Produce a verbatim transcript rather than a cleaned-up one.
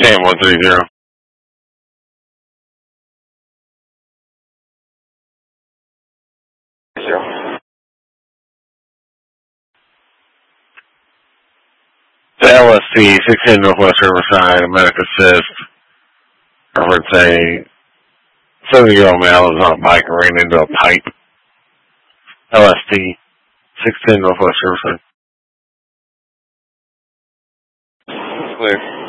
ten one three zero. Zero. L S T, six ten Northwest Riverside, a medic assist. Reference a seventy-year-old male was on a bike and ran into a pipe. L S T, six ten Northwest Riverside. Clear.